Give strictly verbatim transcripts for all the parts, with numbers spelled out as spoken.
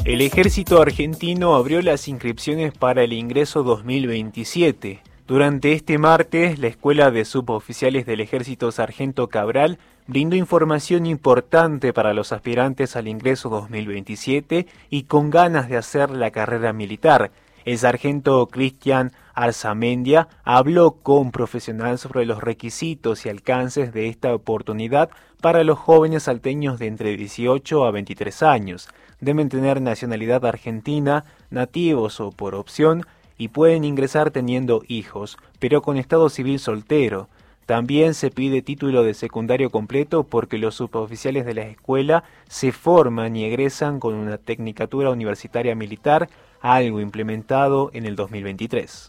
El ejército argentino abrió las inscripciones para el ingreso dos mil veintisiete. Durante este martes, la Escuela de Suboficiales del Ejército Sargento Cabral brindó información importante para los aspirantes al ingreso dos mil veintisiete y con ganas de hacer la carrera militar. El sargento Cristian Arzamendia habló con profesional sobre los requisitos y alcances de esta oportunidad para los jóvenes salteños de entre dieciocho a veintitrés años. Deben tener nacionalidad argentina, nativos o por opción, y pueden ingresar teniendo hijos, pero con estado civil soltero. También se pide título de secundario completo porque los suboficiales de la escuela se forman y egresan con una tecnicatura universitaria militar, algo implementado en el dos mil veintitrés.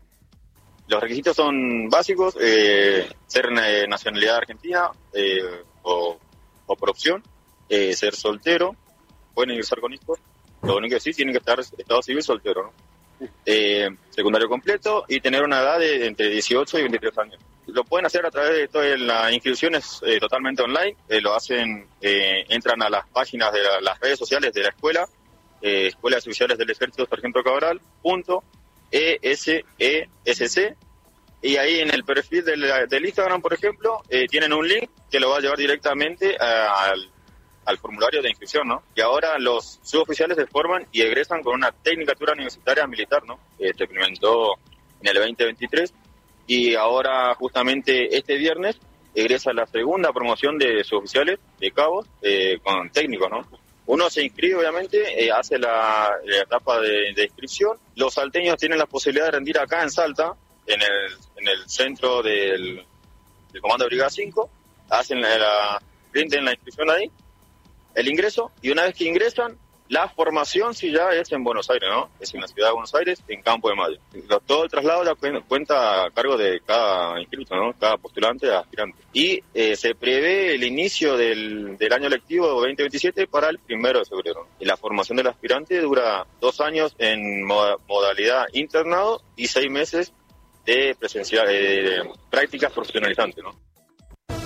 Los requisitos son básicos, eh, ser eh, nacionalidad argentina eh, o, o por opción, eh, ser soltero, pueden ingresar con hijos, lo único que sí, tienen que estar estado civil soltero, ¿no? Eh, secundario completo y tener una edad de entre dieciocho y veintitrés años. Lo pueden hacer a través de todas las inscripciones eh, totalmente online, eh, lo hacen, eh, entran a las páginas de la, las redes sociales de la escuela, eh, Escuela de Oficiales del Ejército Sargento Cabral, punto E S E S C, y ahí en el perfil del, del Instagram, por ejemplo, eh, tienen un link que lo va a llevar directamente a, al al formulario de inscripción, ¿no? Y ahora los suboficiales se forman y egresan con una tecnicatura universitaria militar, ¿no? Eh, se implementó en el veinte veintitrés y ahora justamente este viernes egresa la segunda promoción de suboficiales de cabos eh, con técnicos, ¿no? Uno se inscribe, obviamente, eh, hace la, la etapa de, de inscripción. Los salteños tienen la posibilidad de rendir acá en Salta, en el, en el centro del, del Comando de Brigada cinco, hacen la, la, rinden la inscripción ahí, el ingreso, y una vez que ingresan, la formación sí ya es en Buenos Aires, ¿no? Es en la ciudad de Buenos Aires, en Campo de Mayo. Todo el traslado ya cuenta a cargo de cada inscrito, ¿no? Cada postulante, aspirante. Y eh, se prevé el inicio del, del año lectivo veinte veintisiete para el primero de febrero. Y la formación del aspirante dura dos años en moda, modalidad internado y seis meses de presencial, eh, prácticas profesionalizantes, ¿no?